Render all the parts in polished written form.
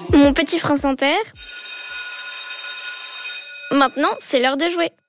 Mon petit France Inter. Maintenant, c'est l'heure de jouer.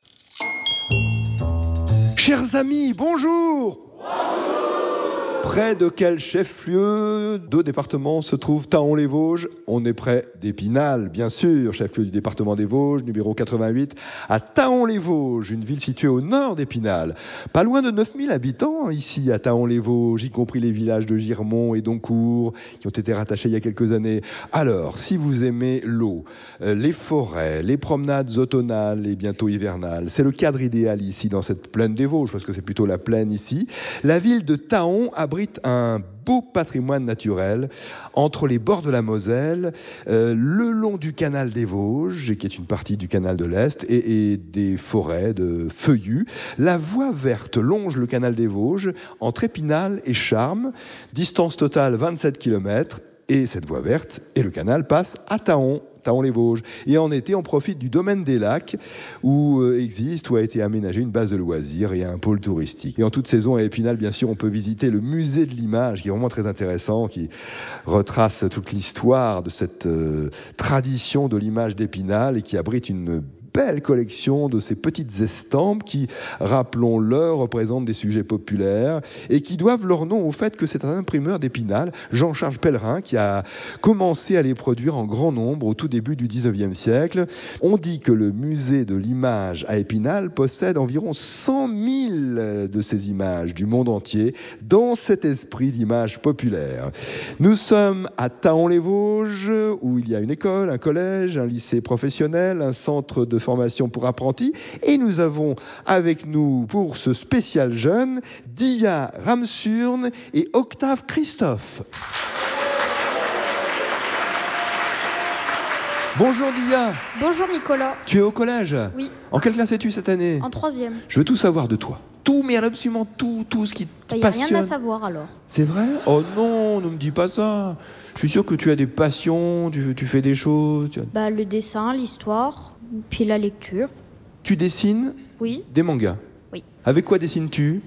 Chers amis, bonjour. Près de quel chef-lieu de département se trouve Thaon-les-Vosges? On est près d'Épinal, bien sûr, chef-lieu du département des Vosges, numéro 88, à Thaon-les-Vosges, une ville située au nord d'Épinal. Pas loin de 9000 habitants ici à Thaon-les-Vosges, y compris les villages de Girmont et Doncourt, qui ont été rattachés il y a quelques années. Alors, si vous aimez l'eau, les forêts, les promenades automnales et bientôt hivernales, c'est le cadre idéal ici, dans cette plaine des Vosges, parce que c'est plutôt la plaine ici. La ville de Thaon abrite un beau patrimoine naturel entre les bords de la Moselle, le long du canal des Vosges, qui est une partie du canal de l'Est, et des forêts de feuillus. La voie verte longe le canal des Vosges entre Épinal et Charmes, distance totale 27 km, et cette voie verte et le canal passent à Thaon-les-Vosges. Et en été, on profite du domaine des lacs où existe ou a été aménagée une base de loisirs et un pôle touristique. Et en toute saison, à Épinal, bien sûr, on peut visiter le musée de l'image, qui est vraiment très intéressant, qui retrace toute l'histoire de cette tradition de l'image d'Épinal et qui abrite une belle collection de ces petites estampes qui, rappelons-le, représentent des sujets populaires et qui doivent leur nom au fait que c'est un imprimeur d'Épinal, Jean-Charles Pellerin, qui a commencé à les produire en grand nombre au tout début du 19e siècle. On dit que le musée de l'image à Épinal possède environ 100 000 de ces images du monde entier dans cet esprit d'image populaire. Nous sommes à Thaon-les-Vosges, où il y a une école, un collège, un lycée professionnel, un centre de formation pour apprentis, et nous avons avec nous pour ce spécial jeune Dia Ramsurne et Octave Christophe. Bonjour Dia. Bonjour Nicolas. Tu es au collège? Oui. En quelle classe es-tu cette année? En 3e. Je veux tout savoir de toi. Tout, mais absolument tout ce qui te passionne. Il n'y a rien à savoir alors. C'est vrai? Oh non, ne me dis pas ça. Je suis sûr que tu as des passions, tu fais des choses. Le dessin, l'histoire, puis la lecture. Tu dessines? Oui. Des mangas? Oui. Avec quoi dessines-tu?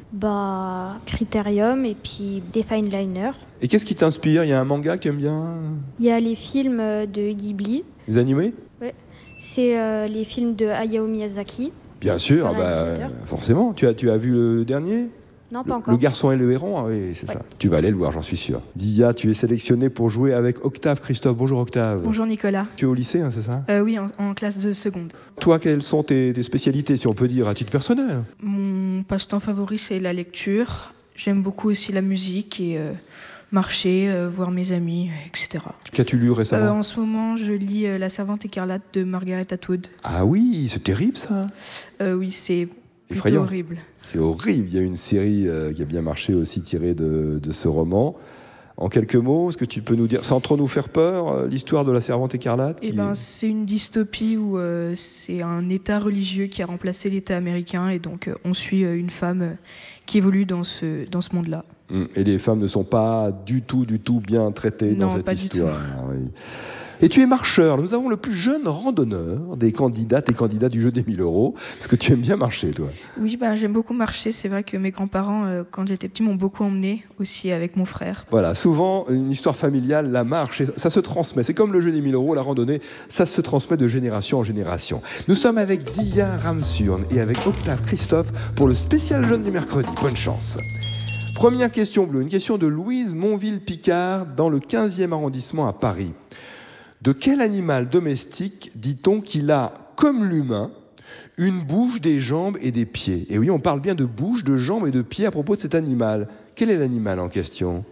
Critérium et puis des fine liners. Et qu'est-ce qui t'inspire? Il y a un manga que tu aimes bien? Il y a les films de Ghibli. Les animés? Oui. C'est les films de Hayao Miyazaki. Bien sûr, forcément. Tu as vu le dernier? Non, pas encore. Le garçon et le héron? Ah oui, c'est ça. Tu vas aller le voir, j'en suis sûr. Dia, tu es sélectionné pour jouer avec Octave Christophe. Bonjour Octave. Bonjour Nicolas. Tu es au lycée, c'est ça? Oui, en classe de seconde. Toi, quelles sont tes spécialités, si on peut dire, à titre personnel? Mon passe-temps favori, c'est la lecture. J'aime beaucoup aussi la musique et marcher, voir mes amis, etc. Qu'as-tu lu récemment? En ce moment, je lis La Servante écarlate de Margaret Atwood. Ah oui, c'est terrible ça. Oui, c'est effrayant. Horrible. C'est horrible. Il y a une série qui a bien marché aussi tirée de ce roman. En quelques mots, est-ce que tu peux nous dire, sans trop nous faire peur, l'histoire de la Servante écarlate? C'est une dystopie où c'est un État religieux qui a remplacé l'État américain et donc on suit une femme qui évolue dans ce monde-là. Et les femmes ne sont pas du tout bien traitées dans cette histoire. Oui. Et tu es marcheur. Nous avons le plus jeune randonneur des candidates et candidats du jeu des 1000 euros. Parce que tu aimes bien marcher, toi. Oui, j'aime beaucoup marcher. C'est vrai que mes grands-parents, quand j'étais petit, m'ont beaucoup emmené aussi avec mon frère. Voilà, souvent, une histoire familiale, la marche, ça se transmet. C'est comme le jeu des 1000 euros, la randonnée, ça se transmet de génération en génération. Nous sommes avec Dia Ramsurne et avec Octave Christophe pour le spécial jeune du mercredi. Bonne chance. Première question bleue, une question de Louise Monville-Picard dans le 15e arrondissement à Paris. De quel animal domestique dit-on qu'il a, comme l'humain, une bouche, des jambes et des pieds? Et oui, on parle bien de bouche, de jambes et de pieds à propos de cet animal. Quel est l'animal en question?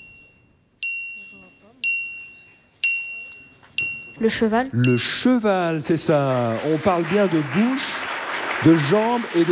Le cheval. Le cheval, c'est ça. On parle bien de bouche, de jambes et de